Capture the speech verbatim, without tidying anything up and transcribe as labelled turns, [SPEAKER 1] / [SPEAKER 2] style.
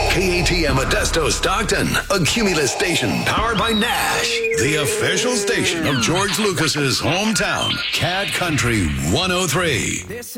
[SPEAKER 1] K A T M Modesto Stockton, a Cumulus station powered by Nash, the official station of George Lucas's hometown, Cat Country one oh three.